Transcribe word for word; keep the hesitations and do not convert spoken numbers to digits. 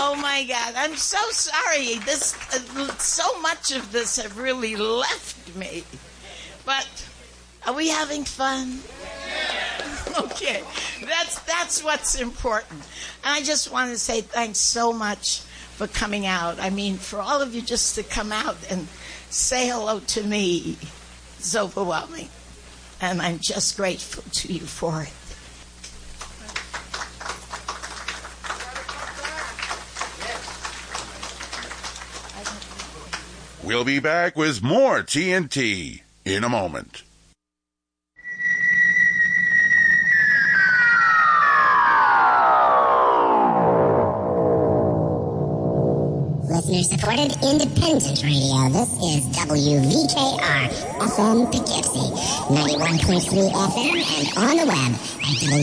Oh my God! I'm so sorry. This, uh, so much of this have really left me. But are we having fun? Okay, that's that's what's important. And I just want to say thanks so much for coming out. I mean, for all of you just to come out and say hello to me is overwhelming. And I'm just grateful to you for it. We'll be back with more T N T in a moment. Listener-supported independent radio. This is W V K R F M Poughkeepsie, ninety-one point three F M, and on the web at W